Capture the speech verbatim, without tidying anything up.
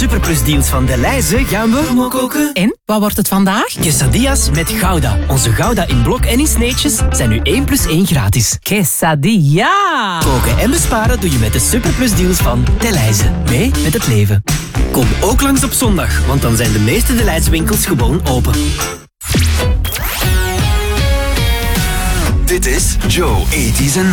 Superplus deals van Delhaize gaan we mokoken. En, wat wordt het vandaag? Quesadillas met Gouda. Onze Gouda in blok en in sneetjes zijn nu één plus één gratis. Quesadilla! Koken en besparen doe je met de Superplus deals van Delhaize. Mee met het leven. Kom ook langs op zondag, want dan zijn de meeste Delhaize winkels gewoon open. Dit is Joe, eighties en